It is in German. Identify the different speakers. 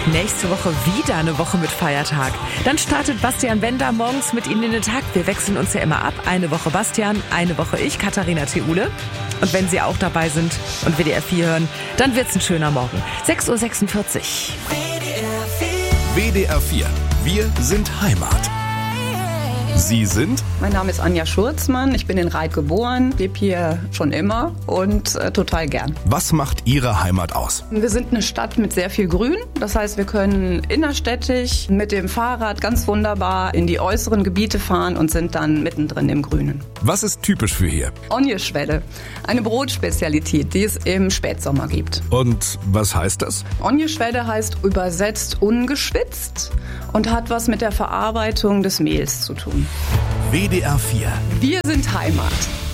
Speaker 1: Nächste Woche wieder eine Woche mit Feiertag. Dann startet Bastian Bender morgens mit Ihnen in den Tag. Wir wechseln uns ja immer ab. Eine Woche Bastian, eine Woche ich, Katharina Theule. Und wenn Sie auch dabei sind und WDR 4 hören, dann wird's ein schöner Morgen. 6.46 Uhr.
Speaker 2: WDR 4. Wir sind Heimat. Sie sind?
Speaker 3: Mein Name ist Anja Schurzmann, ich bin in Reit geboren, lebe hier schon immer und total gern.
Speaker 2: Was macht Ihre Heimat aus?
Speaker 3: Wir sind eine Stadt mit sehr viel Grün, das heißt, wir können innerstädtisch mit dem Fahrrad ganz wunderbar in die äußeren Gebiete fahren und sind dann mittendrin im Grünen.
Speaker 2: Was ist typisch für hier?
Speaker 3: Onjeschwelle, eine Brotspezialität, die es im Spätsommer gibt.
Speaker 2: Und was heißt das?
Speaker 3: Onjeschwelle heißt übersetzt ungeschwitzt und hat was mit der Verarbeitung des Mehls zu tun.
Speaker 2: WDR 4.
Speaker 3: Wir sind Heimat.